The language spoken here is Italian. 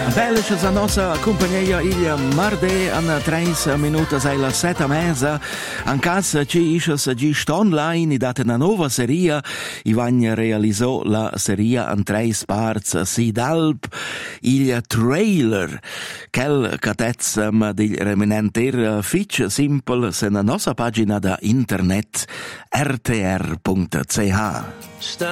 Bellice la nostra compagnia il martedì a 30 minuti sei la 7:30. In caso ci isce gist online date una nuova serie. Ivan realizzò la serie in 3 parts. Si dalp il trailer quel catezza del reminenter fitch simple se na nostra pagina da internet rtr.ch.